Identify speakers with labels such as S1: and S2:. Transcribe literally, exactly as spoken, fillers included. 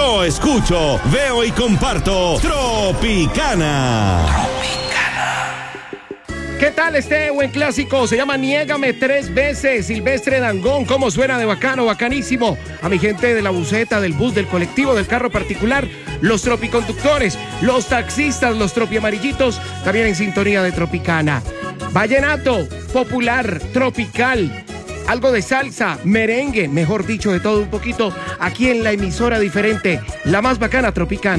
S1: Yo escucho, veo y comparto Tropicana.
S2: ¿Qué tal este buen clásico? Se llama Niégame tres veces. Silvestre Dangond, ¿cómo suena de bacano, bacanísimo? A mi gente de la buseta, del bus, del colectivo, del carro particular, los tropiconductores, los taxistas, los tropiamarillitos, también en sintonía de Tropicana. Vallenato, popular, tropical, algo de salsa, merengue, mejor dicho, de todo un poquito, aquí en la emisora diferente, la más bacana, Tropicana.